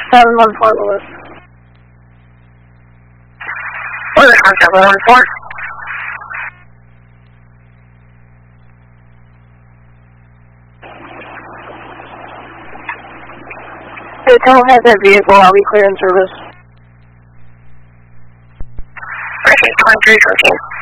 714 Lewis. Lewis on 714. Hotel has that vehicle. I'll be clear in service. Appreciate 2314.